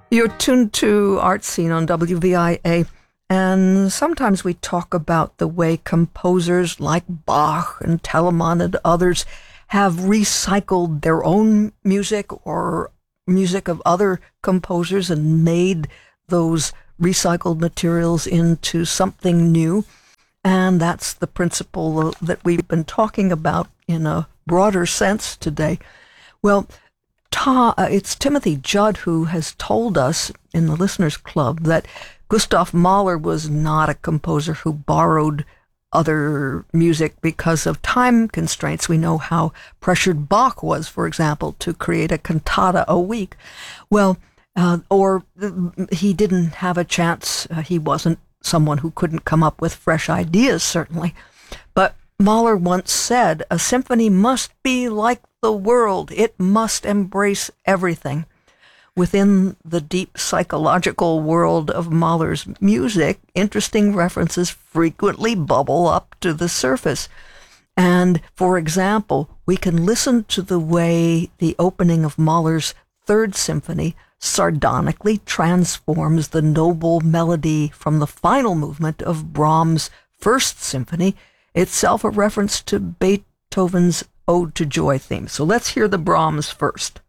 You're tuned to Art Scene on WVIA, and sometimes we talk about the way composers like Bach and Telemann and others have recycled their own music or music of other composers and made those recycled materials into something new. And that's the principle that we've been talking about in a broader sense today. Well, it's Timothy Judd who has told us in the Listeners Club that Gustav Mahler was not a composer who borrowed other music because of time constraints. We know how pressured Bach was, for example, to create a cantata a week. Well, or he didn't have a chance. He wasn't someone who couldn't come up with fresh ideas, certainly. But Mahler once said, "A symphony must be like the world. It must embrace everything." Within the deep psychological world of Mahler's music, interesting references frequently bubble up to the surface. And, for example, we can listen to the way the opening of Mahler's Third Symphony sardonically transforms the noble melody from the final movement of Brahms' First Symphony, itself a reference to Beethoven's Ode to Joy theme. So let's hear the Brahms first.